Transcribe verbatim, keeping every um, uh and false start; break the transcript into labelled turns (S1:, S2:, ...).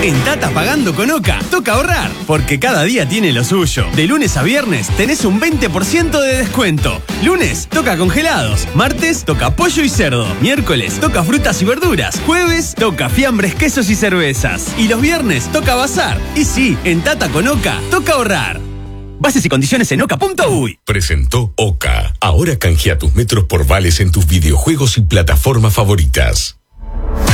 S1: En Tata Pagando con Oca, toca ahorrar, porque cada día tiene lo suyo. De lunes a viernes tenés un veinte por ciento de descuento. Lunes, toca congelados. Martes, toca pollo y cerdo. Miércoles, toca frutas y verduras. Jueves, toca fiambres, quesos y cervezas. Y los viernes, toca bazar. Y sí, en Tata con Oca, toca ahorrar. Bases y condiciones en oca punto uy.
S2: Presentó Oca. Ahora canjea tus metros por vales en tus videojuegos y plataformas favoritas.